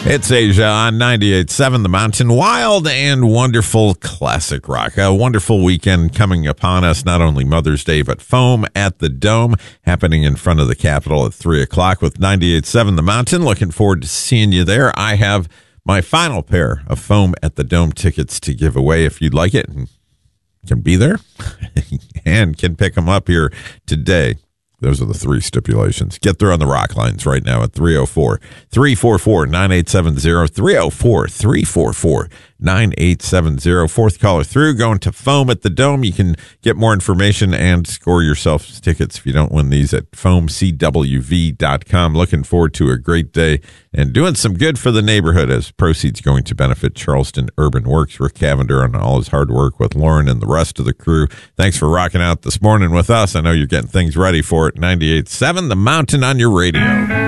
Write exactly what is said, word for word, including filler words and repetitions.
It's Asia on ninety-eight point seven The Mountain. Wild and wonderful classic rock. A wonderful weekend coming upon us. Not only Mother's Day, but Foam at the Dome happening in front of the Capitol at three o'clock with ninety-eight point seven The Mountain. Looking forward to seeing you there. I have my final pair of Foam at the Dome tickets to give away if you'd like it. And can be there and can pick them up here today. Those are the three stipulations. Get there on the rock lines right now at three oh four, three four four, nine eight seven zero, three oh four, three four four, nine eight seven zero. Fourth caller through, going to Foam at the Dome. You can get more information and score yourself tickets if you don't win these at foam c w v dot com. Looking forward to a great day and doing some good for the neighborhood as proceeds going to benefit Charleston Urban Works. Rick Cavender and all his hard work with Lauren and the rest of the crew. Thanks for rocking out this morning with us. I know you're getting things ready for it. ninety-eight point seven The Mountain on your radio.